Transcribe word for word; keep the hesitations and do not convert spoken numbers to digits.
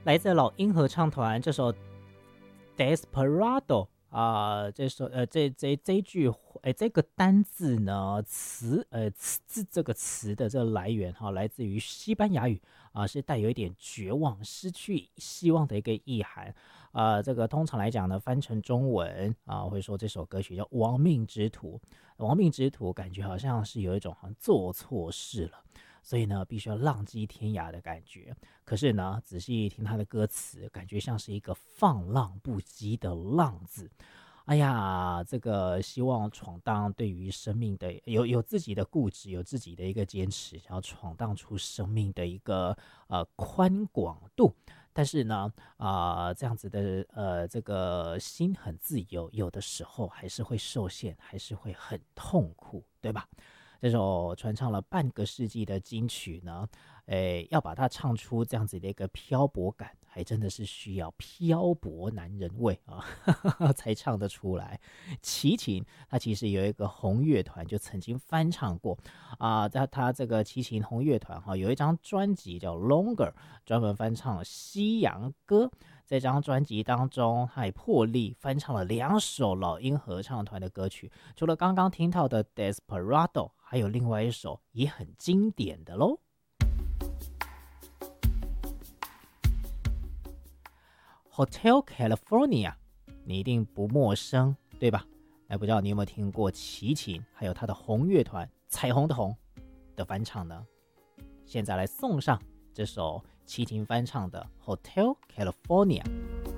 来自老鹰合唱团这首《Desperado》啊，这首呃这这这一句哎这个单字呢词呃词这个词的这个来源哈、来自于西班牙语啊，是带有一点绝望、失去希望的一个意涵。啊，这个通常来讲呢，翻成中文啊，会说这首歌曲叫《亡命之徒》。亡命之徒感觉好像是有一种好像做错事了，所以呢，必须要浪迹天涯的感觉。可是呢，仔细一听他的歌词，感觉像是一个放浪不羁的浪子。哎呀，这个希望闯荡，对于生命的有有自己的固执，有自己的一个坚持，想要闯荡出生命的一个呃宽广度。但是呢，啊、这样子的呃这个心很自由，有的时候还是会受限，还是会很痛苦，对吧？这首传唱了半个世纪的金曲呢，诶，要把它唱出这样子的一个漂泊感，还真的是需要漂泊男人味啊才唱得出来。齐秦他其实有一个红乐团就曾经翻唱过啊，在他这个齐秦红乐团哈有一张专辑叫《Longer》，专门翻唱西洋歌。在这张专辑当中，他也破例翻唱了两首老鹰合唱团的歌曲，除了刚刚听到的《Desperado》，还有另外一首也很经典的咯。Hotel California 你一定不陌生，对吧？哎，不知道你有没有听过齐秦还有他的红乐团彩虹的红的翻唱呢？现在来送上这首齐秦翻唱的 Hotel California。